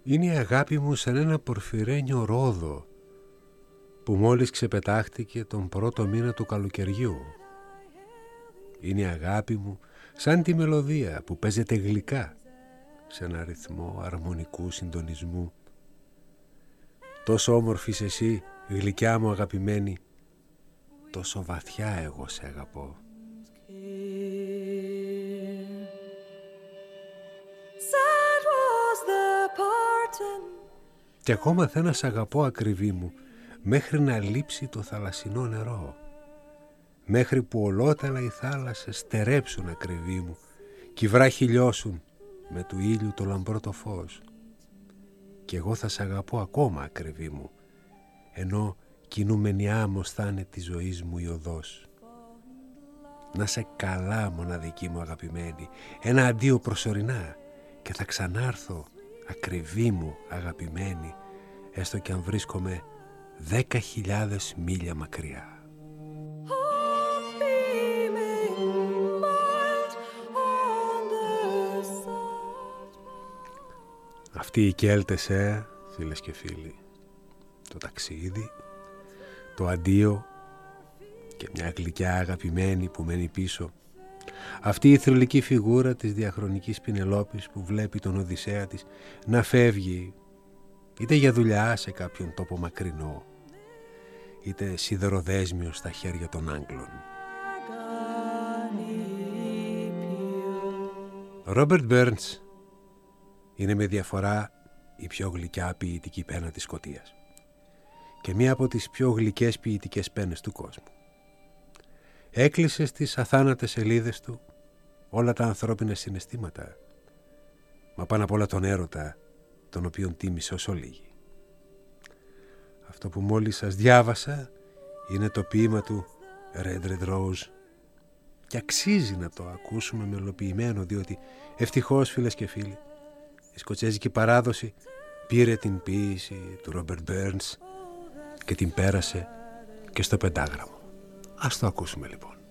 Είναι η αγάπη μου σαν ένα πορφυρένιο ρόδο που μόλις ξεπετάχτηκε τον πρώτο μήνα του καλοκαιριού. Είναι η αγάπη μου σαν τη μελωδία που παίζεται γλυκά σε ένα ρυθμό αρμονικού συντονισμού. Τόσο όμορφη είσαι εσύ, γλυκιά μου αγαπημένη, τόσο βαθιά εγώ σε αγαπώ. Και ακόμα θα να σ' αγαπώ ακριβή μου, μέχρι να λείψει το θαλασσινό νερό, μέχρι που ολότελα οι θάλασσες στερέψουν ακριβή μου και οι βράχοι λιώσουν με του ήλιου το λαμπρό το φως. Και εγώ θα σ' αγαπώ ακόμα ακριβή μου, ενώ κινούμενη άμμος θα είναι της ζωής μου η οδός. Να σε καλά μοναδική μου αγαπημένη, ένα αντίο προσωρινά και θα ξανάρθω ακριβή μου αγαπημένη, έστω κι αν βρίσκομαι 10.000 μίλια μακριά. Αυτοί οι Κέλτες, φίλες και φίλοι, το ταξίδι, το αντίο και μια γλυκιά αγαπημένη που μένει πίσω. Αυτή η θρυλική φιγούρα της διαχρονικής Πινελόπης που βλέπει τον Οδυσσέα της να φεύγει είτε για δουλειά σε κάποιον τόπο μακρινό, είτε σιδεροδέσμιο στα χέρια των Άγγλων. Ρόμπερτ Μπέρνς είναι με διαφορά η πιο γλυκιά ποιητική πένα της Σκωτίας και μία από τις πιο γλυκές ποιητικές πένες του κόσμου. Έκλεισε στις αθάνατες σελίδες του όλα τα ανθρώπινα συναισθήματα, μα πάνω απ' όλα τον έρωτα, τον οποίον τίμησε ως ολίγη. Αυτό που μόλις σας διάβασα είναι το ποίημα του Red Red Rose και αξίζει να το ακούσουμε μελοποιημένο, διότι ευτυχώς, φίλες και φίλοι, η σκοτσέζικη παράδοση πήρε την ποίηση του Ρόμπερτ Μπέρνς και την πέρασε και στο πεντάγραμμο. Ας το ακούσουμε λοιπόν.